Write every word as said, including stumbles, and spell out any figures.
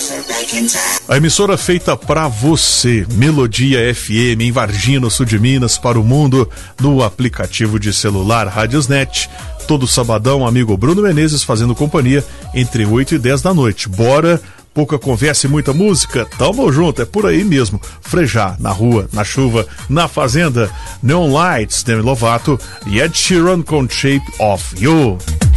A emissora feita pra você, Melodia F M, em Varginha, no sul de Minas, para o mundo, no aplicativo de celular Radiosnet. Todo sabadão, amigo Bruno Menezes fazendo companhia entre oito e dez da noite. Bora, pouca conversa e muita música? Tamo junto, é por aí mesmo. Frejar, na rua, na chuva, na fazenda. Neon Lights, Demi Lovato e Ed Sheeran com Shape of You.